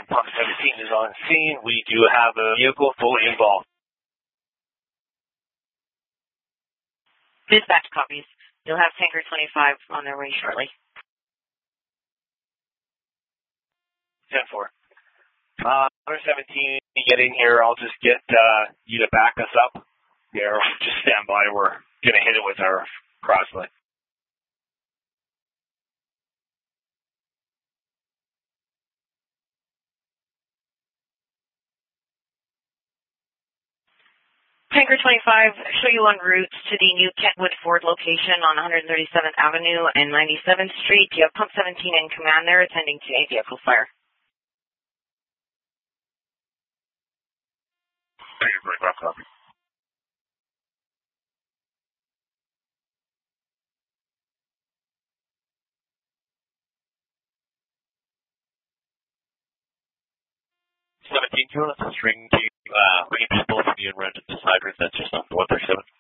Pump 17 is on scene. We do have a vehicle fully involved. Dispatch copies. You'll have Tanker 25 on their way shortly. 10-4. 17, get in here. I'll just get you to back us up. There, just stand by. We're going to hit it with our crosslink. Tanker 25, show you en route to the new Kentwood Ford location on 137th Avenue and 97th Street. You have Pump 17 in command there, attending to a vehicle fire. Tanker 25, copy. String to range both of you and run to the side. That's just off the 137.